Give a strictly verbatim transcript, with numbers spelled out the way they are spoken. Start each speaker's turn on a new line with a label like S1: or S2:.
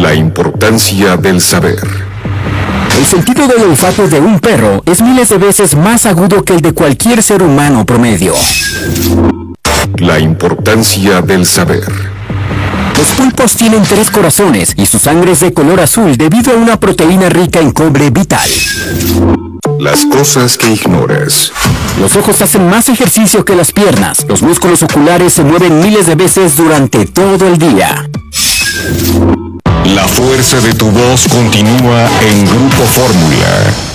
S1: La importancia del saber.
S2: El sentido del olfato de un perro es miles de veces más agudo que el de cualquier ser humano promedio.
S1: La importancia del saber.
S2: Los pulpos tienen tres corazones y su sangre es de color azul debido a una proteína rica en cobre vital.
S1: Las cosas que ignoras.
S2: Los ojos hacen más ejercicio que las piernas. Los músculos oculares se mueven miles de veces durante todo el día.
S1: La fuerza de tu voz continúa en Grupo Fórmula.